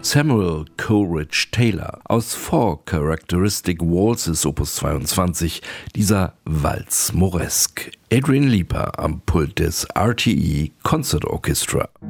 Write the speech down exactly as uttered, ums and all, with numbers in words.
Samuel Coleridge Taylor aus Four Characteristic Waltzes Opus zweiundzwanzig, dieser Walz Moresque. Adrian Lieper am Pult des R T E Concert Orchestra.